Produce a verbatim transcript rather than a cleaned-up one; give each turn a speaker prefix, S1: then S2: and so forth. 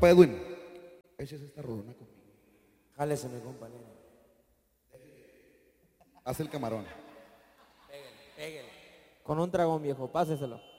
S1: Compa Edwin, échese esta rolona conmigo.
S2: Jálese, mi compa. nene.
S1: Haz el camarón.
S2: Pégale, pégale. Con un dragón, viejo, páseselo.